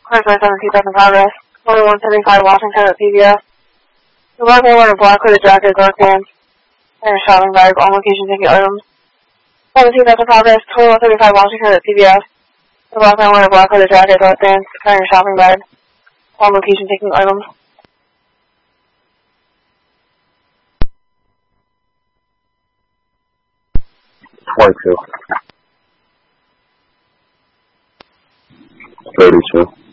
Clarify 17,000 progress. 2175 Washington at PBS. The black man wearing black hooded jacket, dark pants, and a shopping bag on location taking items. 17,000 progress. 2175 Washington at PBS. The black man wearing black hooded jacket, dark pants, carrying a shopping bag on location taking items. 22. 32.